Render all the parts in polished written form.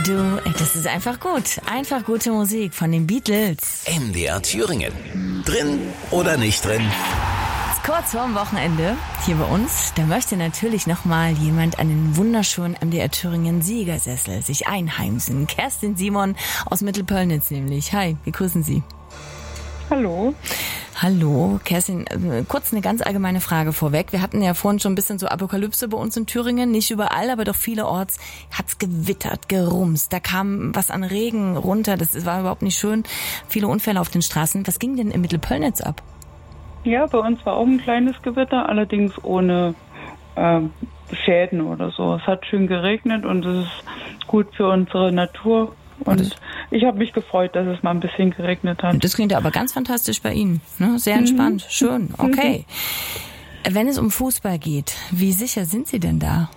Du, das ist einfach gut. Einfach gute Musik von den Beatles. MDR Thüringen. Drin oder nicht drin? Kurz vorm Wochenende hier bei uns, da möchte natürlich nochmal jemand einen wunderschönen MDR Thüringen Siegersessel sich einheimsen. Kerstin Simon aus Mittelpöllnitz nämlich. Hi, wir grüßen Sie. Hallo. Hallo, Kerstin, kurz eine ganz allgemeine Frage vorweg. Wir hatten ja vorhin schon ein bisschen so Apokalypse bei uns in Thüringen. Nicht überall, aber doch vielerorts hat's gewittert, gerumst. Da kam was an Regen runter. Das war überhaupt nicht schön. Viele Unfälle auf den Straßen. Was ging denn in Mittelpöllnitz ab? Ja, bei uns war auch ein kleines Gewitter, allerdings ohne Schäden oder so. Es hat schön geregnet und es ist gut für unsere Natur. Und ich habe mich gefreut, dass es mal ein bisschen geregnet hat. Das klingt aber ganz fantastisch bei Ihnen. Ne? Sehr entspannt. Schön. Okay. Wenn es um Fußball geht, wie sicher sind Sie denn da?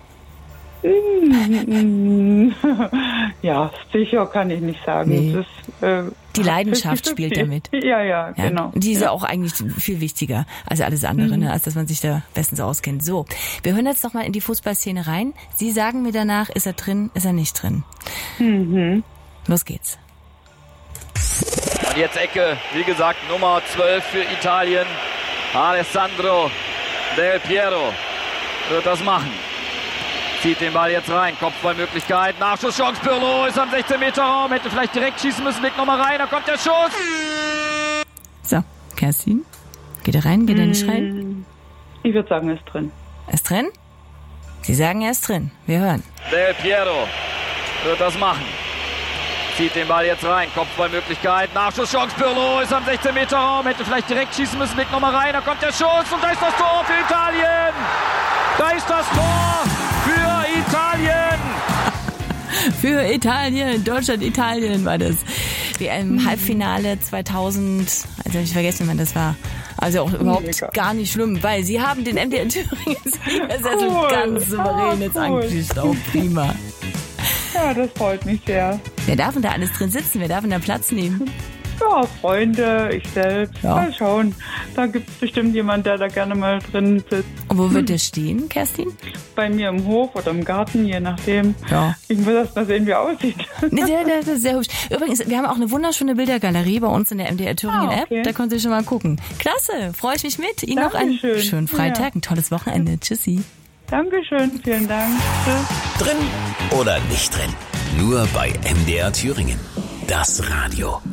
Ja, sicher kann ich nicht sagen. Nee. Es ist, die Leidenschaft spielt damit. Ja, genau. Die ist ja auch eigentlich viel wichtiger als alles andere, ne? Als dass man sich da bestens auskennt. So, wir hören jetzt noch mal in die Fußballszene rein. Sie sagen mir danach, ist er drin, ist er nicht drin. Los geht's. Und jetzt Ecke, wie gesagt, Nummer 12 für Italien. Alessandro Del Piero wird das machen. Zieht den Ball jetzt rein, Kopfballmöglichkeit, Nachschusschance, Pirlo ist am 16-Meter-Raum, hätte vielleicht direkt schießen müssen, legt nochmal rein, da kommt der Schuss. So, Kerstin, geht er rein, geht er nicht rein? Ich würde sagen, er ist drin. Er ist drin? Sie sagen, er ist drin, wir hören. Del Piero wird das machen. Zieht den Ball jetzt rein, Kopfballmöglichkeit, Nachschusschance, Pirlo ist am 16-Meter-Raum, hätte vielleicht direkt schießen müssen, legt nochmal rein, da kommt der Schuss und da ist das Tor für Italien. Da ist das Tor für Italien. Für Italien, Deutschland, Italien war das. WM-Halbfinale 2000, also habe ich vergessen, wann das war. Also auch überhaupt gar nicht schlimm, weil Sie haben den MDR Thüringen Siegersessel ganz souverän jetzt angeschickt. Auch prima. Ja, das freut mich sehr. Wer darf denn da alles drin sitzen? Wer darf denn da Platz nehmen? Ja, Freunde, ich selbst. Ja. Mal schauen. Da gibt es bestimmt jemanden, der da gerne mal drin sitzt. Und wo wird der stehen, Kerstin? Bei mir im Hof oder im Garten, je nachdem. Ja. Ich muss erst mal sehen, wie er aussieht. Nee, das ist sehr hübsch. Übrigens, wir haben auch eine wunderschöne Bildergalerie bei uns in der MDR Thüringen App. Okay. Da können Sie schon mal gucken. Klasse, freue ich mich mit. Ihnen noch einen Dankeschön. schönen Freitag, ein tolles Wochenende. Tschüssi. Dankeschön, vielen Dank. Tschüss. Drin oder nicht drin? Nur bei MDR Thüringen. Das Radio.